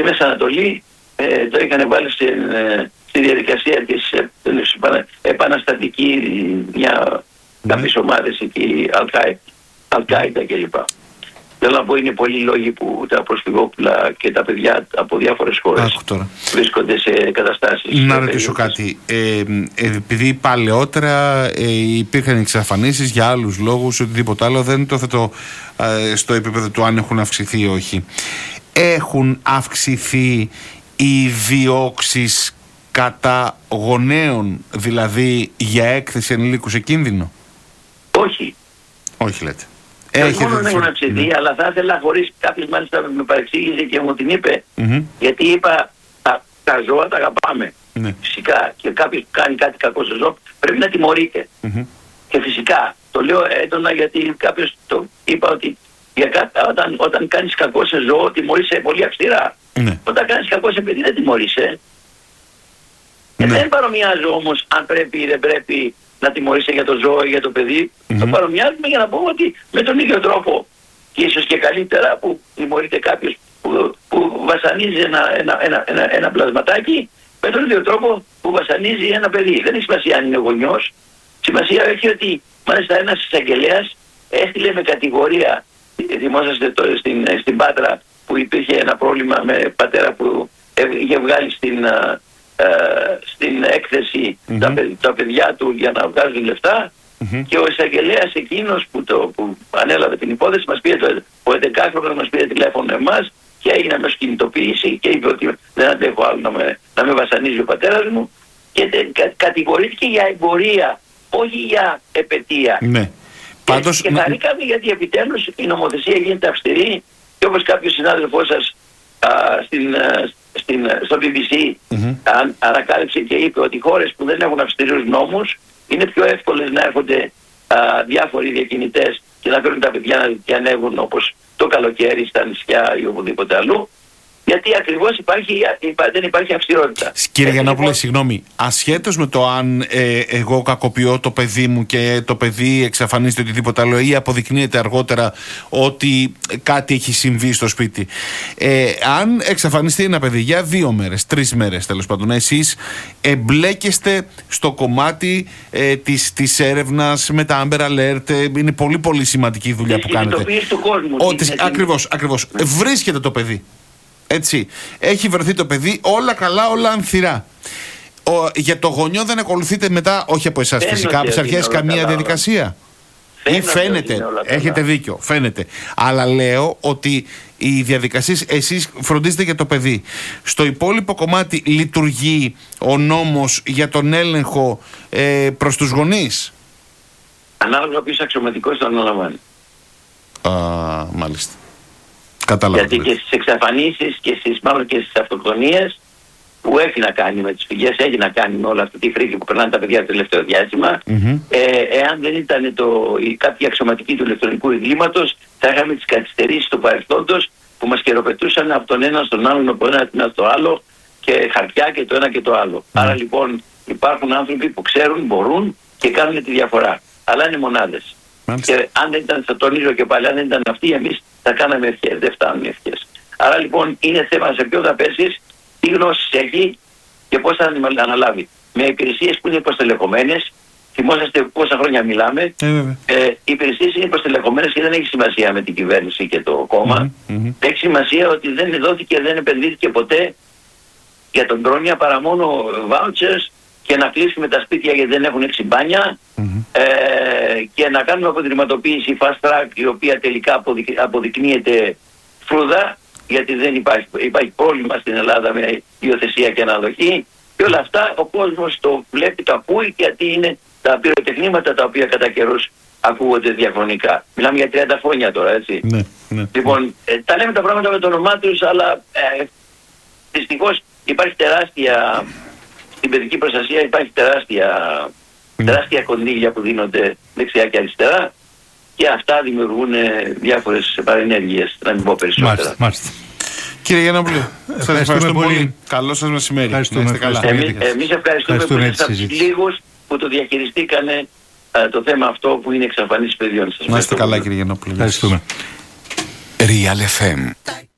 Μέση Ανατολή το είχαν βάλει στη διαδικασία της επαναστατική για κάποιες ομάδες εκεί, Αλ-Κάιντα κλπ. Θέλω να πω, είναι πολλοί λόγοι που τα προσφυγόπουλα και τα παιδιά από διάφορες χώρες βρίσκονται σε καταστάσεις. Να ρωτήσω κάτι. Επειδή παλαιότερα υπήρχαν εξαφανίσεις για άλλους λόγους, οτιδήποτε άλλο, δεν το θέτω στο επίπεδο του αν έχουν αυξηθεί ή όχι. Έχουν αυξηθεί οι διώξεις κατά γονέων, δηλαδή για έκθεση ενηλίκου σε κίνδυνο? Όχι. Όχι λέτε. Μόνο να έχουν αυξηθεί, αλλά θα ήθελα, χωρίς κάποιος μάλιστα με παρεξήγησε και μου την είπε, γιατί είπα τα ζώα τα αγαπάμε. Φυσικά, και κάποιος που κάνει κάτι κακό στο ζώο πρέπει να τιμωρείται. Και φυσικά το λέω έντονα, γιατί κάποιος το είπα ότι όταν κάνεις κακό σε ζώο τιμωρείσαι πολύ αυστηρά. Όταν κάνεις κακό σε παιδί δεν τιμωρείσαι. Δεν παρομοιάζω όμως αν πρέπει ή δεν πρέπει να τιμωρείσαι για το ζώο ή για το παιδί. Το παρομοιάζουμε για να πούμε ότι με τον ίδιο τρόπο, και ίσως και καλύτερα, που τιμωρείται κάποιος που βασανίζει ένα πλασματάκι, με τον ίδιο τρόπο που βασανίζει ένα παιδί. Δεν έχει σημασία αν είναι γονιός. Σημασία έχει ότι μάλιστα ένας εισαγγελέας έστειλε με κατηγορία. Θυμόσαστε στην Πάτρα που υπήρχε ένα πρόβλημα με πατέρα που είχε βγάλει στην έκθεση τα παιδιά του για να βγάζουν λεφτά, και ο εισαγγελέας εκείνος που ανέλαβε την υπόθεση μας πήρε, ο 11χρονος μας πήρε τηλέφωνο εμάς και έγινε αμέσως κινητοποίηση και είπε ότι δεν αντέχω άλλο να με βασανίζει ο πατέρας μου, και κατηγορήθηκε για εμπορία, όχι για επαιτία. Πάντως, και χαρήκαμε γιατί επιτέλους η νομοθεσία γίνεται αυστηρή, και όπως κάποιος συνάδελφός σας στο BBC ανακάλυψε και είπε ότι χώρες που δεν έχουν αυστηρούς νόμους είναι πιο εύκολες να έρχονται διάφοροι διακινητές και να φέρουν τα παιδιά να διανεύουν, όπως το καλοκαίρι στα νησιά ή οπουδήποτε αλλού, γιατί ακριβώς δεν υπάρχει αυστηρότητα. Κύριε Γιαννόπουλε, συγγνώμη, ασχέτως με το αν εγώ κακοποιώ το παιδί μου και το παιδί εξαφανίζεται οτιδήποτε άλλο ή αποδεικνύεται αργότερα ότι κάτι έχει συμβεί στο σπίτι, αν εξαφανιστεί ένα παιδί για 2 μέρες, 3 μέρες τέλος πάντων, εσείς εμπλέκεστε στο κομμάτι της έρευνας με τα Amber Alert. Είναι πολύ πολύ σημαντική η δουλειά που κάνετε. Του κόσμου. Ακριβώς. Βρίσκεται το παιδί. Έτσι, έχει βρεθεί το παιδί, όλα καλά, όλα ανθυρά. Για το γονιό δεν ακολουθείτε μετά, όχι από εσάς φυσικά, από τις αρχές, καμία διαδικασία? Ή φαίνεται, έχετε δίκιο, φαίνεται. Αλλά λέω ότι οι διαδικασίες, εσείς φροντίζετε για το παιδί. Στο υπόλοιπο κομμάτι λειτουργεί ο νόμος για τον έλεγχο προς τους γονείς? Ανάλογα ποιος αξιωματικός το αναλαμβάνει. Μάλιστα. Γιατί και στις εξαφανίσεις και στις αυτοκτονίες που έχει να κάνει με τις φυγές, έχει να κάνει με όλα αυτή τη φρίκη που περνάνε τα παιδιά το τελευταίο διάστημα, εάν δεν ήταν κάποιοι αξιωματικοί του ηλεκτρονικού εγκλήματος, θα είχαμε τις καθυστερήσεις του παρελθόντος που μας χειροπετούσαν από τον ένα στον άλλον, από ένα στο άλλο, και χαρτιά και το ένα και το άλλο. Άρα λοιπόν υπάρχουν άνθρωποι που ξέρουν, μπορούν και κάνουν τη διαφορά. Αλλά είναι μονάδες. Και αν δεν ήταν, θα τονίζω και πάλι, αν δεν ήταν αυτοί, εμείς θα κάναμε ευχές, δεν φτάνουν οι ευχές. Άρα λοιπόν είναι θέμα σε ποιο θα πέσεις, τι γνώσεις έχει και πώς θα αναλάβει. Με υπηρεσίες που είναι υποστελεχωμένες, θυμόσαστε πόσα χρόνια μιλάμε, οι υπηρεσίες είναι υποστελεχωμένες και δεν έχει σημασία με την κυβέρνηση και το κόμμα. Έχει σημασία ότι δεν δόθηκε, δεν επενδύθηκε ποτέ για τον Πρόνοια παρά μόνο vouchers, και να κλείσουμε τα σπίτια γιατί δεν έχουν 6 μπάνια, και να κάνουμε αποδρυματοποίηση fast track, η οποία τελικά αποδεικνύεται φρούδα, γιατί δεν υπάρχει πρόβλημα στην Ελλάδα με υιοθεσία και αναδοχή, και όλα αυτά ο κόσμος το βλέπει, το ακούει, γιατί είναι τα πυροτεχνήματα τα οποία κατά καιρούς ακούγονται διαχρονικά. Μιλάμε για 30 χρόνια τώρα, έτσι. Λοιπόν, τα λέμε τα πράγματα με το όνομά τους, αλλά δυστυχώς υπάρχει τεράστια, στην παιδική προστασία υπάρχει τεράστια κονδύλια που δίνονται δεξιά και αριστερά, και αυτά δημιουργούν διάφορες παρενέργειες, να μην πω περισσότερα. Μάλιστα. Κύριε Γιαννόπουλε, σας ευχαριστούμε πολύ. Καλό σας μεσημέρι. Εμείς ευχαριστούμε που είστε από τους λίγους που το διαχειριστήκανε το θέμα αυτό που είναι εξαφανίσεις παιδιών. Να είστε καλά, κύριε Γιαννόπουλε. Ευχαριστούμε. Real FM.